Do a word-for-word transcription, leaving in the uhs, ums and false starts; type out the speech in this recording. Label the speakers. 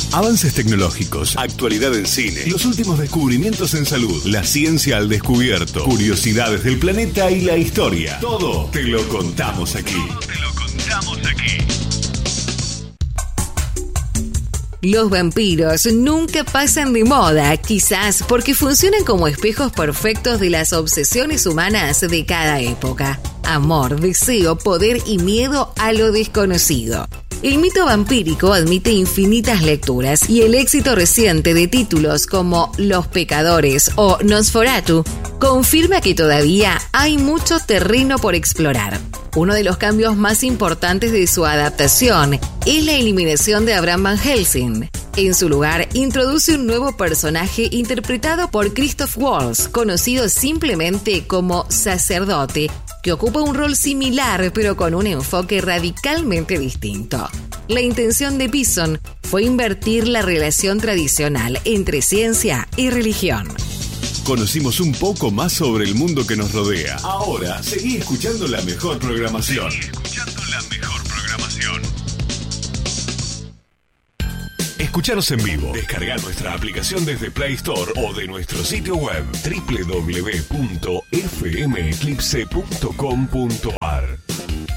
Speaker 1: Avances tecnológicos, actualidad en cine, los últimos descubrimientos en salud, la ciencia al descubierto, curiosidades del planeta y la historia. Todo te lo contamos aquí. Todo te lo contamos aquí.
Speaker 2: Los vampiros nunca pasan de moda, quizás porque funcionan como espejos perfectos de las obsesiones humanas de cada época. Amor, deseo, poder y miedo a lo desconocido. El mito vampírico admite infinitas lecturas y el éxito reciente de títulos como Los Pecadores o Nosferatu confirma que todavía hay mucho terreno por explorar. Uno de los cambios más importantes de su adaptación es la eliminación de Abraham Van Helsing. En su lugar, introduce un nuevo personaje interpretado por Christoph Waltz, conocido simplemente como sacerdote, que ocupa un rol similar pero con un enfoque radicalmente distinto. La intención de Bison fue invertir la relación tradicional entre ciencia y religión.
Speaker 1: Conocimos un poco más sobre el mundo que nos rodea. Ahora, seguí escuchando la mejor programación. Seguí escuchando la mejor programación. Escuchanos en vivo. Descarga nuestra aplicación desde Play Store o de nuestro sitio web doble u doble u doble u punto f m eclipse punto com punto a r.